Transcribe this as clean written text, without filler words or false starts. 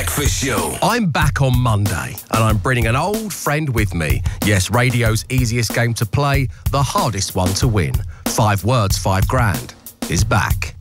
Breakfast Show. I'm back on Monday, and I'm bringing an old friend with me. Yes, radio's easiest game to play, the hardest one to win. 5 words, 5 grand is back.